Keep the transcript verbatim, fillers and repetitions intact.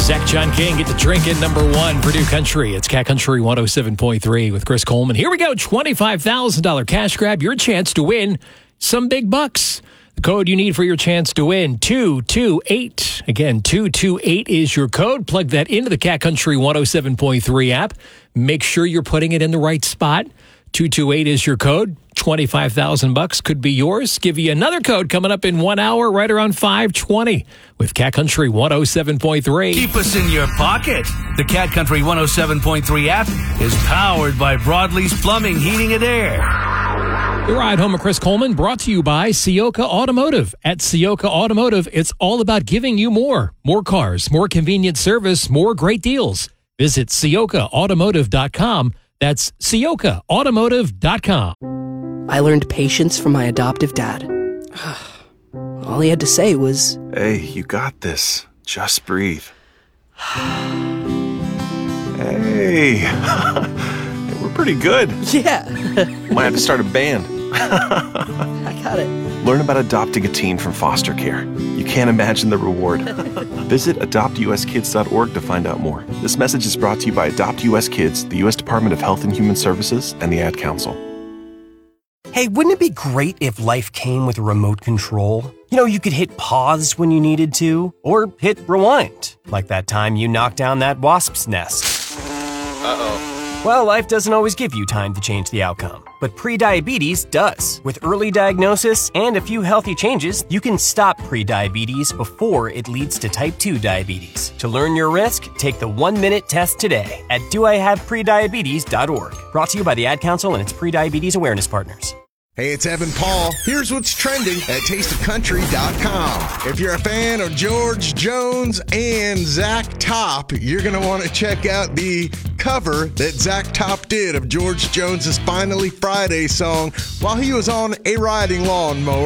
Zach John King get to drink in number one for New Country. It's Cat Country one oh seven point three with Chris Coleman. Here we go. twenty-five thousand dollars cash grab. Your chance to win some big bucks. The code you need for your chance to win, two two eight. Again, two two eight is your code. Plug that into the Cat Country one oh seven point three app. Make sure you're putting it in the right spot. two two eight is your code. twenty-five thousand bucks could be yours. Give you another code coming up in one hour, right around five twenty with Cat Country one oh seven point three. Keep us in your pocket. The Cat Country one oh seven point three app is powered by Broadlee's Plumbing, Heating, and Air. The Ride Home with Chris Coleman brought to you by Sioka Automotive. At Sioka Automotive, it's all about giving you more. More cars, more convenient service, more great deals. Visit Sioka Automotive dot com. That's Sioka Automotive dot com. I learned patience from my adoptive dad. All he had to say was, "Hey, you got this. Just breathe." Hey, we're pretty good. yeah. Might have to start a band. I got it. Learn about adopting a teen from foster care. You can't imagine the reward. Visit adopt u s kids dot org to find out more. This message is brought to you by Adopt U S Kids, the U S Department of Health and Human Services, and the Ad Council. Hey, wouldn't it be great if life came with a remote control? You know, you could hit pause when you needed to, or hit rewind, like that time you knocked down that wasp's nest. Uh-oh. Well, life doesn't always give you time to change the outcome, but prediabetes does. With early diagnosis and a few healthy changes, you can stop prediabetes before it leads to type two diabetes. To learn your risk, take the one-minute test today at do I have prediabetes dot org. Brought to you by the Ad Council and its prediabetes awareness partners. Hey, it's Evan Paul. Here's what's trending at taste of country dot com. If you're a fan of George Jones and Zach Top, you're going to want to check out the cover that Zach Top did of George Jones's Finally Friday song while he was on a riding lawnmower.